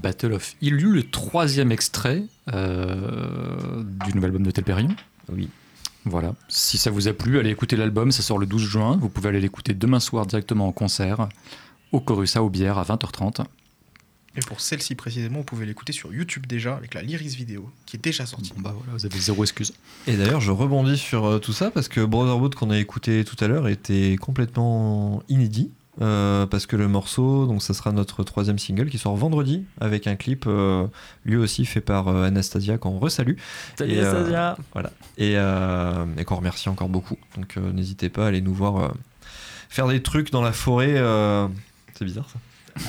Battle of Ilu, le 3e extrait du nouvel album de Telperion. Oui. Voilà, si ça vous a plu, allez écouter l'album, ça sort le 12 juin. Vous pouvez aller l'écouter demain soir directement en concert au Corussa, au Bière, à 20h30. Et pour celle-ci précisément, vous pouvez l'écouter sur YouTube déjà, avec la Lyris vidéo, qui est déjà sortie. Bon, bah voilà, vous avez zéro excuse. Et d'ailleurs, je rebondis sur tout ça parce que Brotherhood qu'on a écouté tout à l'heure était complètement inédit. Parce que le morceau, donc ça sera notre 3e single qui sort vendredi avec un clip lui aussi fait par Anastasia qu'on resalue. Salut Anastasia. Voilà. Et qu'on remercie encore beaucoup. Donc n'hésitez pas à aller nous voir faire des trucs dans la forêt. C'est bizarre ça.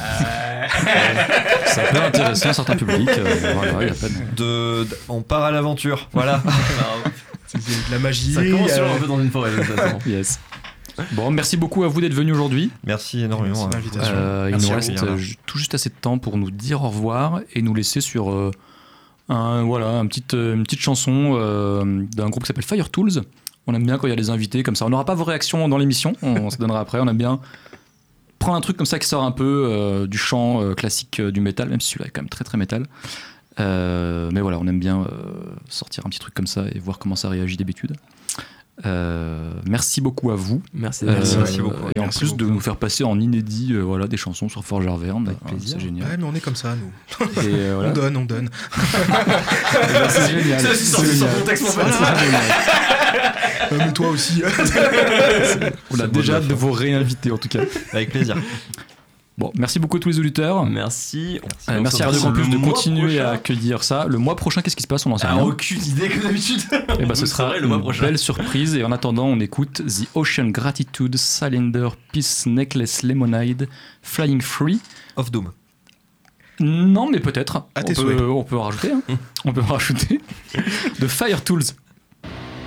Ça peut intéresser un certain public. Voilà, y a pas de... On part à l'aventure. Voilà. C'est de la magie. Ça commence un peu dans une forêt de toute façon. Yes. Bon, merci beaucoup à vous d'être venus aujourd'hui. Merci énormément. Merci de l'invitation. Il nous reste tout juste assez de temps pour nous dire au revoir et nous laisser sur une petite chanson d'un groupe qui s'appelle Fire Tools. On aime bien quand il y a des invités comme ça. On n'aura pas vos réactions dans l'émission, on se donnera après. On aime bien prendre un truc comme ça qui sort un peu du chant classique du métal, même si celui-là est quand même très très métal. Mais voilà, on aime bien sortir un petit truc comme ça et voir comment ça réagit d'habitude. Merci beaucoup à vous. Merci beaucoup. Et en plus de nous faire passer en inédit des chansons sur Forge Arverne, avec plaisir. C'est génial. Ouais, mais on est comme ça, nous. Et voilà. On donne. C'est génial. C'est sorti sans contexte, Mais toi aussi. On a déjà hâte de vous réinviter en tout cas. Avec plaisir. Bon, merci beaucoup à tous les auditeurs. Merci. Merci à Radio Campus de continuer à accueillir ça. Le mois prochain, qu'est-ce qui se passe? On n'en sait rien. Aucune idée comme d'habitude. Et bah, ce sera le mois une prochain. belle surprise. Et en attendant, on écoute The Ocean Gratitude, Cylinder, Peace Necklace, Lemonade, Flying Free. Of Doom. Non, mais peut-être. À tes souhaits. On peut en rajouter. On peut en rajouter. De Fire Tools.